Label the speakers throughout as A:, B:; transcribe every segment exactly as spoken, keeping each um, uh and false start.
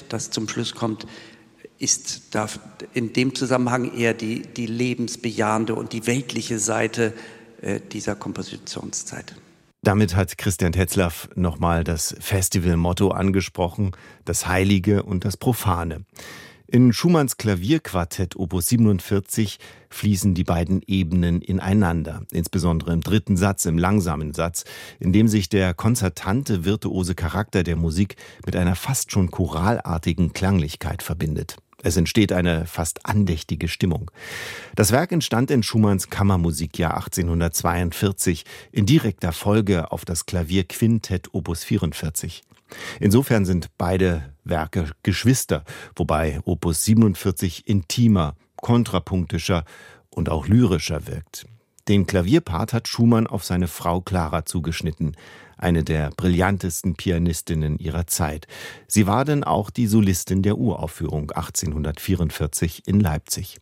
A: das zum Schluss kommt, ist da in dem Zusammenhang eher die, die lebensbejahende und die weltliche Seite äh, dieser Kompositionszeit.
B: Damit hat Christian Tetzlaff nochmal das Festivalmotto angesprochen, das Heilige und das Profane. In Schumanns Klavierquartett Opus siebenundvierzig fließen die beiden Ebenen ineinander, insbesondere im dritten Satz, im langsamen Satz, in dem sich der konzertante, virtuose Charakter der Musik mit einer fast schon choralartigen Klanglichkeit verbindet. Es entsteht eine fast andächtige Stimmung. Das Werk entstand in Schumanns Kammermusikjahr achtzehnhundertzweiundvierzig in direkter Folge auf das Klavierquintett Opus vierundvierzig. Insofern sind beide Werke Geschwister, wobei Opus siebenundvierzig intimer, kontrapunktischer und auch lyrischer wirkt. Den Klavierpart hat Schumann auf seine Frau Clara zugeschnitten, eine der brillantesten Pianistinnen ihrer Zeit. Sie war denn auch die Solistin der Uraufführung achtzehnhundertvierundvierzig in Leipzig.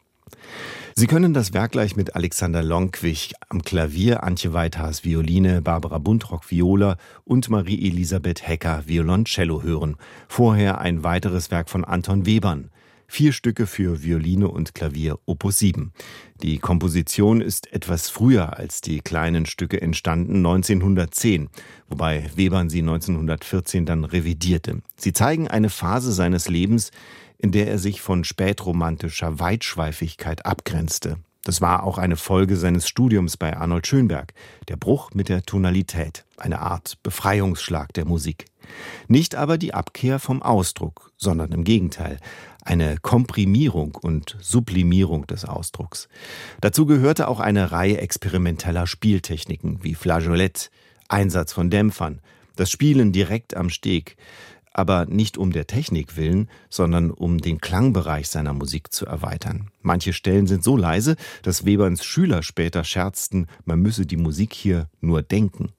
B: Sie können das Werk gleich mit Alexander Lonkwich am Klavier, Antje Weithaas Violine, Barbara Buntrock Viola und Marie-Elisabeth Hecker Violoncello hören. Vorher ein weiteres Werk von Anton Webern. Vier Stücke für Violine und Klavier Opus sieben. Die Komposition ist etwas früher als die kleinen Stücke entstanden, neunzehnhundertzehn, wobei Webern sie neunzehnhundertvierzehn dann revidierte. Sie zeigen eine Phase seines Lebens, in der er sich von spätromantischer Weitschweifigkeit abgrenzte. Das war auch eine Folge seines Studiums bei Arnold Schönberg. Der Bruch mit der Tonalität, eine Art Befreiungsschlag der Musik. Nicht aber die Abkehr vom Ausdruck, sondern im Gegenteil, eine Komprimierung und Sublimierung des Ausdrucks. Dazu gehörte auch eine Reihe experimenteller Spieltechniken wie Flageolet, Einsatz von Dämpfern, das Spielen direkt am Steg, aber nicht um der Technik willen, sondern um den Klangbereich seiner Musik zu erweitern. Manche Stellen sind so leise, dass Weberns Schüler später scherzten, man müsse die Musik hier nur denken.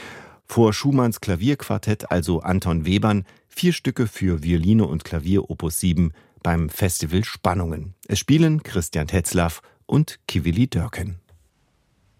B: Vor Schumanns Klavierquartett also Anton Webern, vier Stücke für Violine und Klavier Opus sieben beim Festival Spannungen. Es spielen Christian Tetzlaff und Kivili Dörken.